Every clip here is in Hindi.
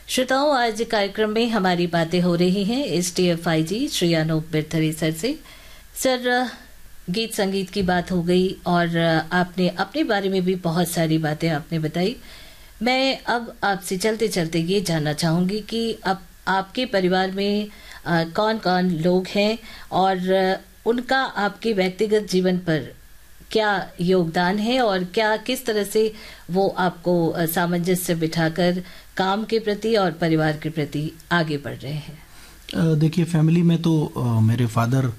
श्रोताओं, आज कार्यक्रम में हमारी बातें हो रही हैं STFIG श्री अनूप बिरथरी सर से। सर, गीत संगीत की बात हो गई और आपने अपने बारे में भी बहुत सारी बातें आपने बताई। मैं अब आपसे चलते चलते ये जानना चाहूँगी कि अब आपके परिवार में कौन कौन लोग हैं और उनका आपके व्यक्तिगत जीवन पर क्या योगदान है और क्या किस तरह से वो आपको सामंजस्य बिठाकर काम के प्रति और परिवार के प्रति आगे बढ़ रहे हैं। देखिए, फैमिली में तो मेरे फादर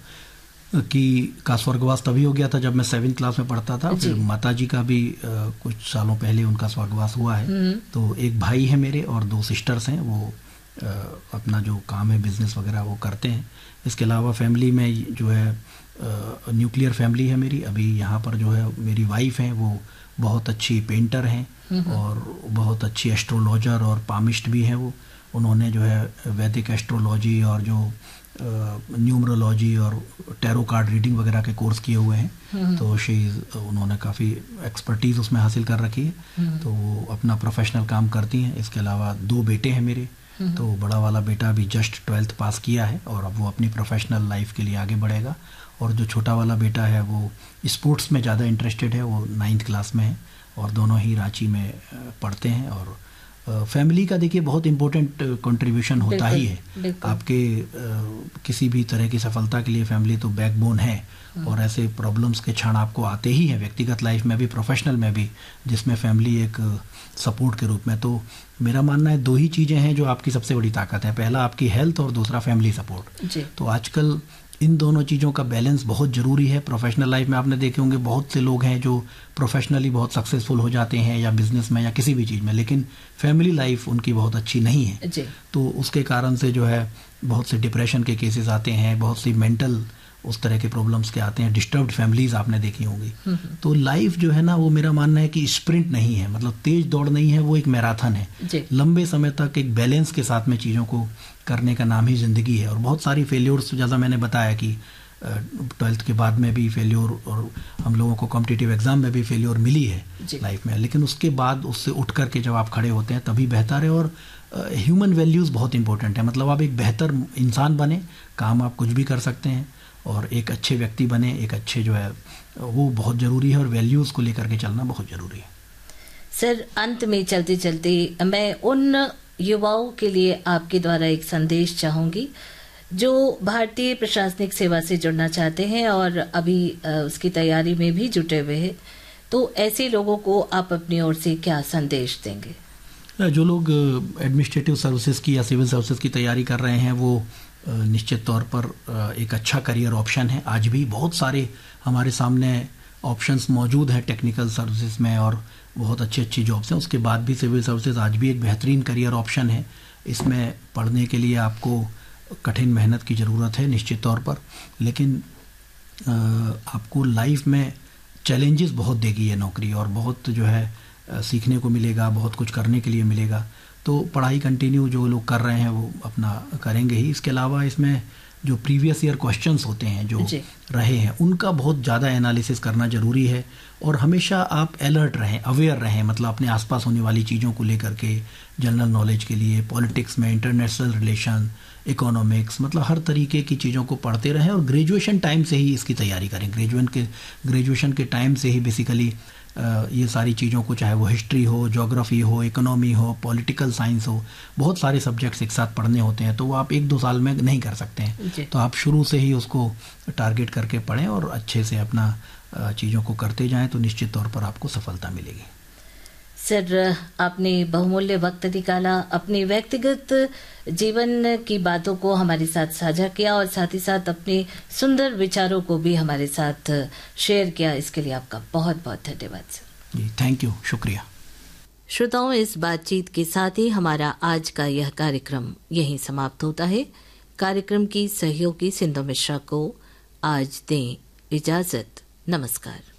का स्वर्गवास तभी हो गया था जब मैं 7th क्लास में पढ़ता था। फिर माता जी का भी कुछ सालों पहले उनका स्वर्गवास हुआ है। तो एक भाई है मेरे और 2 सिस्टर्स हैं, वो अपना जो काम है बिजनेस वगैरह वो करते हैं। इसके अलावा फैमिली में जो है न्यूक्लियर फैमिली है मेरी। अभी यहाँ पर जो है मेरी वाइफ हैं, वो बहुत अच्छी पेंटर हैं और बहुत अच्छी एस्ट्रोलॉजर और पामिस्ट भी हैं। वो उन्होंने जो है वैदिक एस्ट्रोलॉजी और जो न्यूमरोलॉजी और टैरो कार्ड रीडिंग वगैरह के कोर्स किए हुए हैं। तो उन्होंने काफ़ी एक्सपर्टीज़ उसमें हासिल कर रखी है। तो वो अपना प्रोफेशनल काम करती हैं। इसके अलावा 2 बेटे हैं मेरे। तो बड़ा वाला बेटा अभी जस्ट 12th पास किया है और अब वो अपनी प्रोफेशनल लाइफ के लिए आगे बढ़ेगा। और जो छोटा वाला बेटा है वो स्पोर्ट्स में ज़्यादा इंटरेस्टेड है, वो 9th क्लास में है और दोनों ही रांची में पढ़ते हैं। और फैमिली का देखिए बहुत इम्पोर्टेंट कंट्रीब्यूशन होता ही है आपके किसी भी तरह की सफलता के लिए। फैमिली तो बैकबोन है और ऐसे प्रॉब्लम्स के क्षण आपको आते ही हैं व्यक्तिगत लाइफ में भी, प्रोफेशनल में भी, जिसमें फैमिली एक सपोर्ट के रूप में। तो मेरा मानना है 2 ही चीज़ें हैं जो आपकी सबसे बड़ी ताकत है, पहला आपकी हेल्थ और दूसरा फैमिली सपोर्ट। तो आजकल इन दोनों चीज़ों का बैलेंस बहुत ज़रूरी है। प्रोफेशनल लाइफ में आपने देखे होंगे बहुत से लोग हैं जो प्रोफेशनली बहुत सक्सेसफुल हो जाते हैं या बिजनेस में या किसी भी चीज़ में, लेकिन फैमिली लाइफ उनकी बहुत अच्छी नहीं है। तो उसके कारण से जो है बहुत से डिप्रेशन के केसेस आते हैं, बहुत सी मेंटल उस तरह के प्रॉब्लम्स के आते हैं, डिस्टर्ब्ड फैमिलीज आपने देखी होंगी। तो लाइफ जो है ना, वो मेरा मानना है कि स्प्रिंट नहीं है, मतलब तेज दौड़ नहीं है, वो एक मैराथन है। लंबे समय तक एक बैलेंस के साथ में चीज़ों को करने का नाम ही ज़िंदगी है। और बहुत सारी फेल्योर्स, जैसा मैंने बताया कि 12th के बाद में भी फेल्योर और हम लोगों को कॉम्पिटिटिव एग्जाम में भी फेल्योर मिली है लाइफ में, लेकिन उसके बाद उससे उठ करके जब आप खड़े होते हैं तभी बेहतर है। और ह्यूमन वैल्यूज़ बहुत इंपॉर्टेंट है, मतलब आप एक बेहतर इंसान बने, काम आप कुछ भी कर सकते हैं और एक अच्छे व्यक्ति बने, एक अच्छे जो है वो बहुत ज़रूरी है और वैल्यूज़ को लेकर के चलना बहुत ज़रूरी है। सर, अंत में चलते चलते मैं उन युवाओं के लिए आपके द्वारा एक संदेश चाहूँगी जो भारतीय प्रशासनिक सेवा से जुड़ना चाहते हैं और अभी उसकी तैयारी में भी जुटे हुए हैं। तो ऐसे लोगों को आप अपनी ओर से क्या संदेश देंगे? जो लोग एडमिनिस्ट्रेटिव सर्विसेज की या सिविल सर्विसेज की तैयारी कर रहे हैं, वो निश्चित तौर पर एक अच्छा करियर ऑप्शन है। आज भी बहुत सारे हमारे सामने ऑप्शंस मौजूद हैं टेक्निकल सर्विसेज में और बहुत अच्छी अच्छी जॉब्स हैं। उसके बाद भी सिविल सर्विसेज आज भी एक बेहतरीन करियर ऑप्शन है। इसमें पढ़ने के लिए आपको कठिन मेहनत की ज़रूरत है निश्चित तौर पर, लेकिन आपको लाइफ में चैलेंजेस बहुत देगी ये नौकरी और बहुत जो है सीखने को मिलेगा, बहुत कुछ करने के लिए मिलेगा। तो पढ़ाई कंटिन्यू जो लोग कर रहे हैं वो अपना करेंगे ही। इसके अलावा इसमें जो प्रीवियस ईयर क्वेश्चंस होते हैं जो रहे हैं, उनका बहुत ज़्यादा एनालिसिस करना ज़रूरी है। और हमेशा आप अलर्ट रहें, अवेयर रहें, मतलब अपने आसपास होने वाली चीज़ों को लेकर के, जनरल नॉलेज के लिए, पॉलिटिक्स में, इंटरनेशनल रिलेशन, इकोनॉमिक्स, मतलब हर तरीके की चीज़ों को पढ़ते रहें और ग्रेजुएशन टाइम से ही इसकी तैयारी करें। ग्रेजुएशन के टाइम से ही बेसिकली ये सारी चीज़ों को, चाहे वो हिस्ट्री हो, ज्योग्राफी हो, इकोनॉमी हो, पॉलिटिकल साइंस हो, बहुत सारे सब्जेक्ट्स एक साथ पढ़ने होते हैं। तो वो आप 1-2 साल में नहीं कर सकते हैं। तो आप शुरू से ही उसको टारगेट करके पढ़ें और अच्छे से अपना चीज़ों को करते जाएं तो निश्चित तौर पर आपको सफलता मिलेगी। सर, आपने बहुमूल्य वक्त निकाला, अपने व्यक्तिगत जीवन की बातों को हमारे साथ साझा किया और साथ ही साथ अपने सुंदर विचारों को भी हमारे साथ शेयर किया। इसके लिए आपका बहुत बहुत धन्यवाद सर। जी, थैंक यू, शुक्रिया। श्रोताओं, इस बातचीत के साथ ही हमारा आज का यह कार्यक्रम यहीं समाप्त होता है। कार्यक्रम की सहयोगी सिंधु मिश्रा को आज दें इजाजत। नमस्कार।